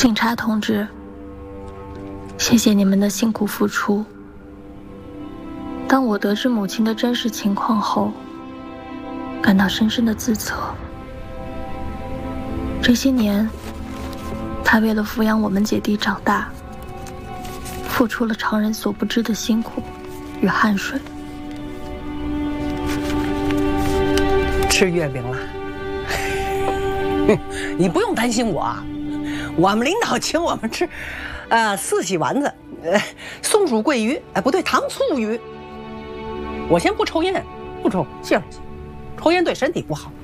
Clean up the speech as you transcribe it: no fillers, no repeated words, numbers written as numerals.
警察同志，谢谢你们的辛苦付出。当我得知母亲的真实情况后，感到深深的自责。这些年，她为了抚养我们姐弟长大，付出了常人所不知的辛苦与汗水。 吃月饼了，你不用担心我，我们领导请我们吃，四喜丸子，松鼠桂鱼，不对，糖醋鱼。我先不抽烟，不抽，谢了，抽烟对身体不好。